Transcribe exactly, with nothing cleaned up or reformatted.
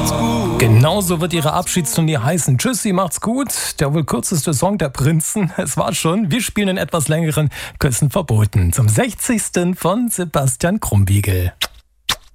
Genauso wird ihre Abschiedstournee heißen. Tschüssi, macht's gut. Der wohl kürzeste Song der Prinzen. Es war schon. Wir spielen einen etwas längeren Küssen verboten. Zum sechzigsten von Sebastian Krumbiegel.